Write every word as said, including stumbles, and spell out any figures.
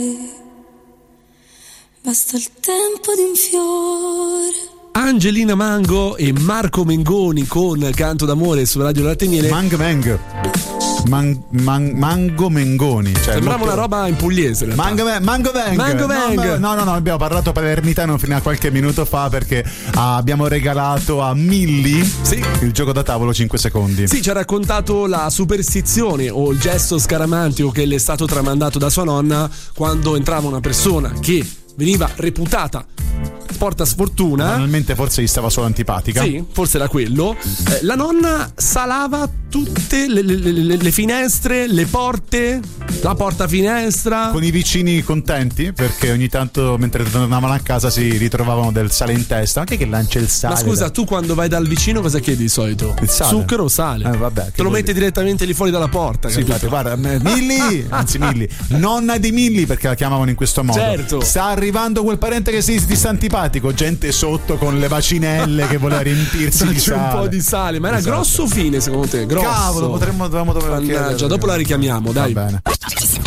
Basta il tempo di un fiore. Angelina Mango e Marco Mengoni con Canto d'amore su Radio Latte e Miele. Mang Meng. Man, man, mango Mengoni, cioè sembrava molto... una roba in pugliese. In mango, mango Meng. Mango Meng. No, no, no, abbiamo parlato palermitano fino a qualche minuto fa perché ah, abbiamo regalato a Milli sì. il gioco da tavolo cinque secondi. Sì, ci ha raccontato la superstizione o il gesto scaramantico che le è stato tramandato da sua nonna quando entrava una persona che veniva reputata porta sfortuna. Banalmente forse gli stava solo antipatica. Sì, forse era quello. Eh, la nonna salava tutte le, le, le, le finestre, le porte, la porta finestra. Con i vicini contenti perché ogni tanto mentre tornavano a casa si ritrovavano del sale in testa. Anche che lancia il sale. Ma scusa, tu quando vai dal vicino cosa chiedi di solito? Il sale. Zucchero o sale? Eh, vabbè, te lo metti direttamente lì fuori dalla porta. Sì, infatti, guarda, Milli, anzi Milli, nonna di Milli perché la chiamavano in questo modo. Certo. Sta arrivando quel parente che si sta antipatico. Gente sotto con le bacinelle che voleva riempirsi di c'è sale. un po' di sale, ma era esatto. Grosso o fine secondo te? Grosso. Cavolo, potremmo dovevamo dover Mannaggia, dopo la richiamiamo, dai. Va bene.